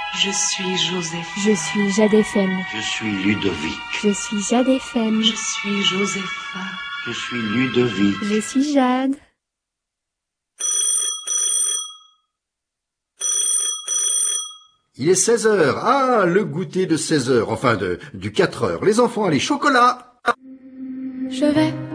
Je suis Joseph. Je suis Jade FM. Je suis Ludovic. Je suis Jade FM. Je suis Josepha. Je suis Ludovic. Je suis Jade. Il est 16 heures. Ah, le goûter de 16 heures. Enfin, du 4 heures. Les enfants, allez, chocolat! Je vais